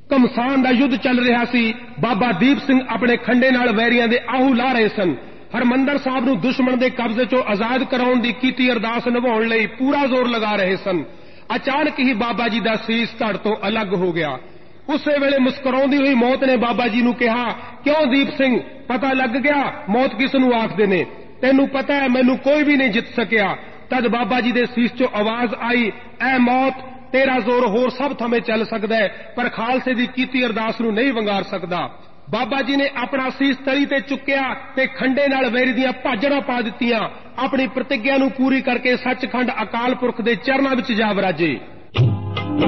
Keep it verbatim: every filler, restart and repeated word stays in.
ਘਮਸਾਨ ਦਾ ਯੁੱਧ ਚੱਲ ਰਿਹਾ ਸੀ। ਬਾਬਾ ਦੀਪ ਸਿੰਘ ਆਪਣੇ ਖੰਡੇ ਨਾਲ ਵੈਰੀਆਂ ਦੇ ਆਹੂ ਲਾ ਰਹੇ ਸਨ। ਹਰਮੰਦਰ ਸਾਹਿਬ ਨੂੰ ਦੁਸ਼ਮਣ ਦੇ ਕਬਜ਼ੇ ਚੋਂ ਆਜ਼ਾਦ ਕਰਾਉਣ ਦੀ ਕੀਤੀ ਅਰਦਾਸ ਨਿਭਾਉਣ ਲਈ ਪੂਰਾ ਜ਼ੋਰ ਲਗਾ ਰਹੇ ਸਨ। ਅਚਾਨਕ ਹੀ ਬਾਬਾ ਜੀ ਦਾ ਸੀਸ ਧੜ ਤੋਂ ਅਲੱਗ ਹੋ ਗਿਆ। ਉਸੇ ਵੇਲੇ ਮੁਸਕਰਾਉਂਦੀ ਹੋਈ ਮੌਤ ਨੇ ਬਾਬਾ ਜੀ ਨੂੰ ਕਿਹਾ, ਕਿਉਂ ਦੀਪ ਸਿੰਘ, ਪਤਾ ਲੱਗ ਗਿਆ ਮੌਤ ਕਿਸ ਨੂੰ ਆਖਦੇ ਨੇ? ਤੈਨੂੰ ਪਤਾ ਹੈ ਮੈਨੂੰ ਕੋਈ ਵੀ ਨਹੀਂ ਜਿੱਤ ਸਕਿਆ। ਤਦ ਬਾਬਾ ਜੀ ਦੇ ਸੀਸ ਚੋਂ ਆਵਾਜ਼ ਆਈ, ਐ ਮੌਤ, ਤੇਰਾ ਜ਼ੋਰ ਹੋਰ ਸਭ ਥਾਵੇਂ ਚੱਲ ਸਕਦਾ ਹੈ, ਪਰ ਖਾਲਸੇ ਦੀ ਕੀਤੀ ਅਰਦਾਸ ਨੂੰ ਨਹੀਂ ਵੰਗਾਰ ਸਕਦਾ। ਬਾਬਾ ਜੀ ਨੇ ਆਪਣਾ ਸੀਸ ਤਲੀ ਤੇ ਚੁੱਕਿਆ ਤੇ ਖੰਡੇ ਨਾਲ ਵੈਰੀ ਦੀਆਂ ਭਾਜੜਾਂ ਪਾ ਦਿੱਤੀਆਂ। ਆਪਣੀ ਪ੍ਰਤਿੱਗਿਆ ਨੂੰ ਪੂਰੀ ਕਰਕੇ ਸੱਚਖੰਡ ਅਕਾਲ ਪੁਰਖ ਦੇ ਚਰਨਾਂ ਵਿੱਚ ਜਾ ਵਿਰਾਜੇ।